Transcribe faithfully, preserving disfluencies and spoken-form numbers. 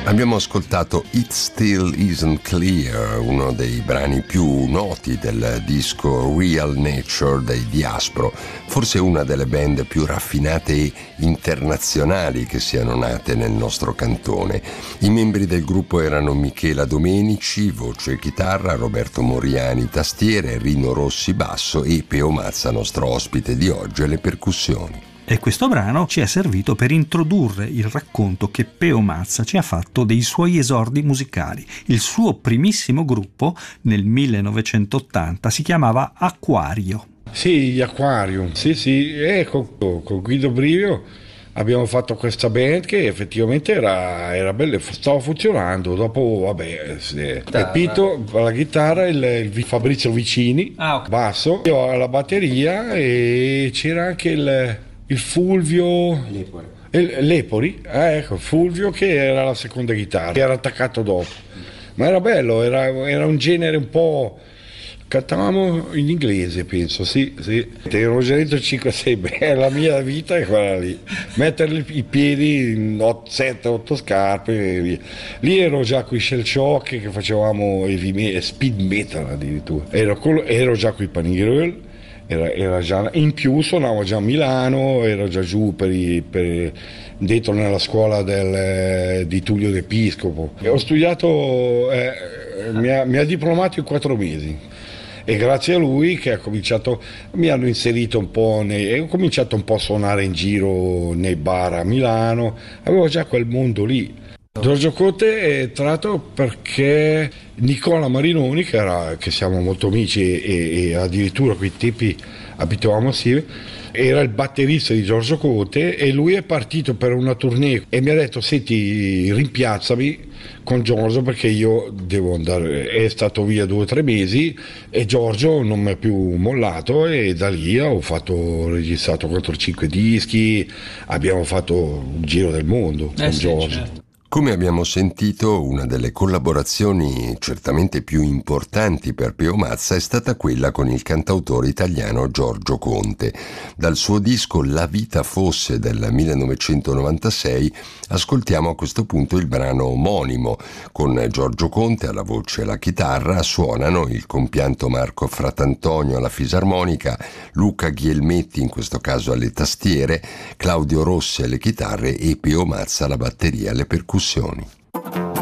Abbiamo ascoltato It Still Isn't Clear, uno dei brani più noti del disco Real Nature dei Diaspro, forse una delle band più raffinate e internazionali che siano nate nel nostro cantone. I membri del gruppo erano Michela Domenici, voce e chitarra, Roberto Moriani, tastiere, Rino Rossi, basso e Peo Mazza, nostro ospite di oggi, alle percussioni. E questo brano ci è servito per introdurre il racconto che Peo Mazza ci ha fatto dei suoi esordi musicali. Il suo primissimo gruppo nel millenovecentottanta si chiamava Acquario. Sì, gli Aquarium, sì sì, e con, con Guido Brivio abbiamo fatto questa band che effettivamente era, era bella, stava funzionando. Dopo, vabbè, Pepito alla chitarra, il, il Fabrizio Vicini, ah, okay. basso, io alla batteria e c'era anche il... il Fulvio Lepori, il, Lepori eh, ecco, Fulvio che era la seconda chitarra, che era attaccato dopo, ma era bello, era, era un genere un po', cantavamo in inglese, penso, sì, sì. Ero già dentro cinque sei, beh, la mia vita è quella lì, mettere i piedi in sette otto scarpe e via. Lì ero già con i Shell Shock che facevamo heavy metal, speed metal addirittura, ero, ero già con i Panigrel. Era, era già, in più suonavo già a Milano, ero già giù per, i, per dentro nella scuola del, di Tullio D'Episcopo. Ho studiato, eh, mi, ha, mi ha diplomato in quattro mesi e grazie a lui che ha cominciato, mi hanno inserito un po', nei, ho cominciato un po' a suonare in giro nei bar a Milano, avevo già quel mondo lì. Giorgio Conte è entrato perché Nicola Marinoni, che, era, che siamo molto amici e, e addirittura a quei tempi abitavamo assieme, era il batterista di Giorgio Conte e lui è partito per una tournée e mi ha detto: senti, rimpiazzami con Giorgio perché io devo andare. È stato via due o tre mesi e Giorgio non mi ha più mollato e da lì ho fatto, ho registrato quattro cinque dischi, abbiamo fatto un giro del mondo eh con sì, Giorgio. Certo. Come abbiamo sentito, una delle collaborazioni certamente più importanti per Peo Mazza è stata quella con il cantautore italiano Giorgio Conte. Dal suo disco La vita fosse del millenovecentonovantasei ascoltiamo a questo punto il brano omonimo. Con Giorgio Conte alla voce e alla chitarra suonano il compianto Marco Fratantonio alla fisarmonica, Luca Ghielmetti in questo caso alle tastiere, Claudio Rossi alle chitarre e Peo Mazza alla batteria e alle percussioni.